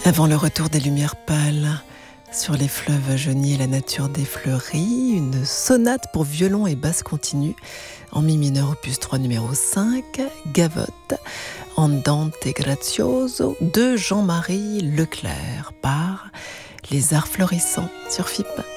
Avant le retour des lumières pâles sur les fleuves jaunis et la nature défleurie, une sonate pour violon et basse continue en mi mineur opus 3 numéro 5, Gavotte, Andante Grazioso de Jean-Marie Leclerc par Les Arts Florissants sur FIP.